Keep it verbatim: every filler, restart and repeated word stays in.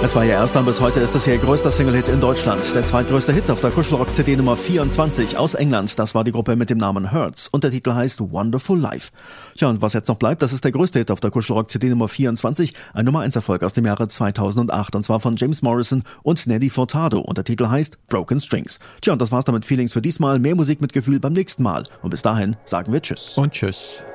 Es war ihr erster und bis heute ist es ihr größter Single-Hit in Deutschland. Der zweitgrößte Hit auf der Kuschelrock-C D Nummer vierundzwanzig aus England. Das war die Gruppe mit dem Namen Hurts und der Titel heißt Wonderful Life. Tja, und was jetzt noch bleibt, das ist der größte Hit auf der Kuschelrock-C D Nummer vierundzwanzig, ein Nummer eins Erfolg aus dem Jahre zweitausendacht und zwar von James Morrison und Nelly Furtado und der Titel heißt Broken Strings. Tja, und das war's damit Feelings für diesmal. Mehr Musik mit Gefühl beim nächsten Mal und bis dahin sagen wir Tschüss. Und Tschüss.